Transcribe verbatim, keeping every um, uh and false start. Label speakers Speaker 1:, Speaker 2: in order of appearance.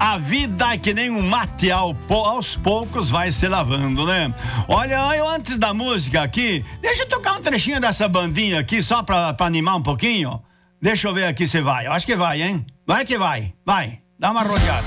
Speaker 1: A vida é que nem um mate, ao, aos poucos vai se lavando, né? Olha, eu antes da música aqui, deixa eu tocar um trechinho dessa bandinha aqui, só pra, pra animar um pouquinho. Deixa eu ver aqui se vai. Eu acho que vai, hein? Vai que vai. Vai. Dá uma rodeada.